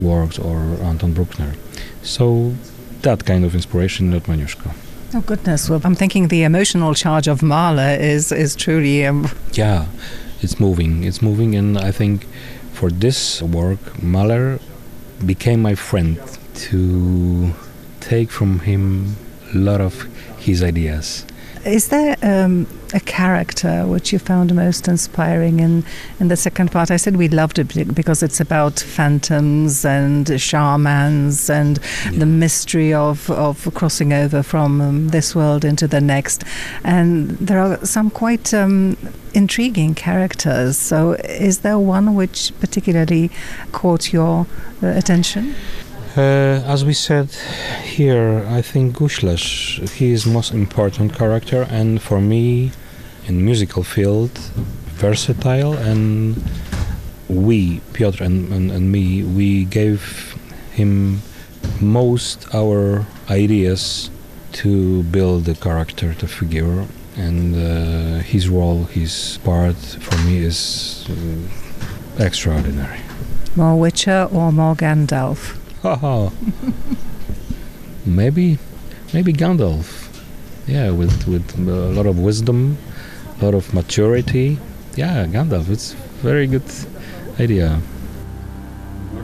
works or Anton Bruckner. So that kind of inspiration, not Maniuszko. Oh goodness! Well, I'm thinking the emotional charge of Mahler is truly. Yeah, it's moving, and I think for this work, Mahler became my friend to take from him a lot of his ideas. Is there a character which you found most inspiring in the second part? I said we loved it because it's about phantoms and shamans and the mystery of crossing over from this world into the next. And there are some quite intriguing characters. So is there one which particularly caught your attention? As we said here, I think Guślarz, he is most important character, and for me, in musical field, versatile, and we, Piotr and me, we gave him most our ideas to build the character, the figure, and his role, his part, for me is extraordinary. More Witcher or more Gandalf? Maybe Gandalf. Yeah, with a lot of wisdom, a lot of maturity. Yeah, Gandalf. It's very good idea.